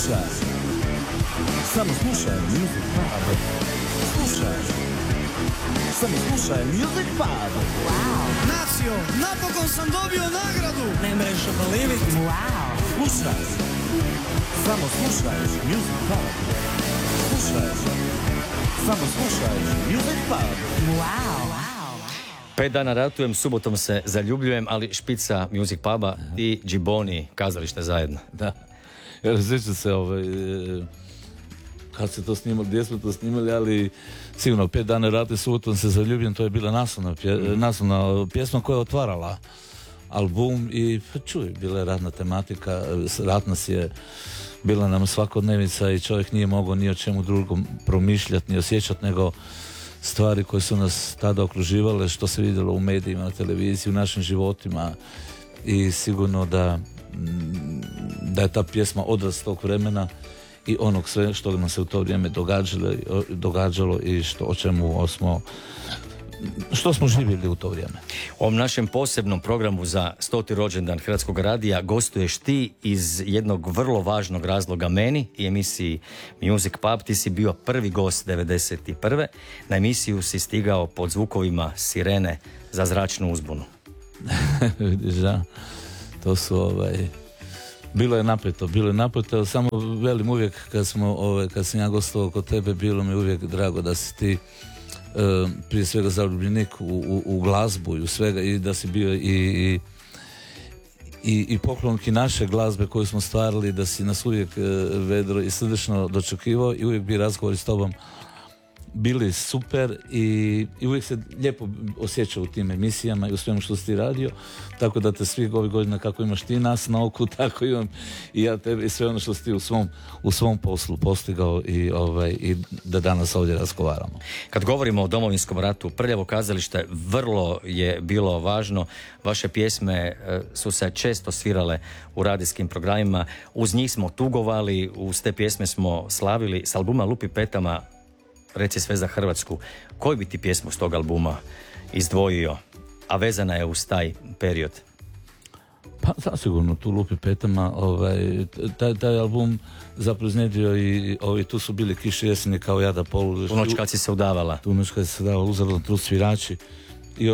Slušaj, samo slušaj Music Pub. Slušaj, samo slušaj Music Pub. Wow. Nacio, napokon sam dobio nagradu. Ne mreš believe it. Wow. Slušaj, samo slušaj Music Pub. Slušaj, samo slušaj Music Pub. Wow. 5 dana ratujem, subotom se zaljubljujem, ali špica Music Puba i Džiboni, kazalište zajedno. Da. Ja sjećam se kad se to snimali, gdje smo to snimali, ali sigurno 5 dana ratujem, subotom se zaljubljujem, to je bila naslovna pjesma koja je otvarala album i čuj, bila je ratna tematika, rat nas je bila nam svakodnevica i čovjek nije mogao ni o čemu drugom promišljati, ni osjećati, nego stvari koje su nas tada okruživale, što se vidjelo u medijima, na televiziji, u našim životima i sigurno da je ta pjesma odraz tog vremena i onog sve što nam se u to vrijeme događalo i što smo živjeli u to vrijeme. U ovom našem posebnom programu za 100. rođendan Hrvatskog radija gostuješ ti iz jednog vrlo važnog razloga meni i emisiji Music Pub. Ti si bio prvi gost 91. Na emisiju si stigao pod zvukovima sirene za zračnu uzbunu. Vidiš, da, to su bilo je napeto, samo velim uvijek kad sam ja gostovao kod tebe, bilo mi uvijek drago da si ti prije svega zaljubljenik u glazbu i u svega i da si bio i poklonki naše glazbe koju smo stvarali, da si nas uvijek vedro i srdečno dočekivao i uvijek bi razgovori s tobom bili super i uvijek se lijepo osjećao u tim emisijama i u svemu što si ti radio, tako da te svih ovih godina kako imaš ti nas na oku, tako imam i ja tebe i sve ono što si ti u svom poslu postigao i da danas ovdje razgovaramo. Kad govorimo o Domovinskom ratu, Prljavo kazalište vrlo je bilo važno. Vaše pjesme su se često svirale u radijskim programima, uz njih smo tugovali, uz te pjesme smo slavili. S albuma Lupi petama Reci sve za Hrvatsku, koju bi ti pjesmu s tog albuma izdvojio, a vezana je uz taj period? Pa zasigurno tu Lupi petama, taj album zapravo iznjedrio i tu su bili Kiše jeseni kao jada polu. U noć kad si se udavala. Tu noć kad si se udavala, uzalud trud svirači i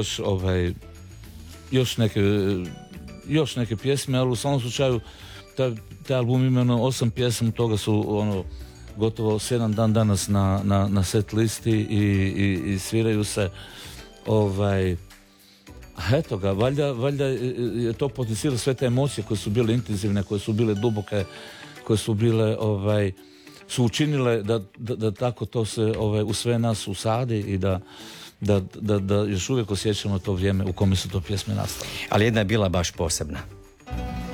još neke pjesme, ali u svom slučaju taj album ima 8 pjesama, toga su gotovo 7 dan danas na set listi i sviraju se eto ga, valjda je to potencijalo sve te emocije koje su bile intenzivne, koje su bile duboke, koje su bile su učinile da tako to se u sve nas usadi i da još uvijek osjećamo to vrijeme u kome su to pjesme nastale. Ali jedna je bila baš posebna.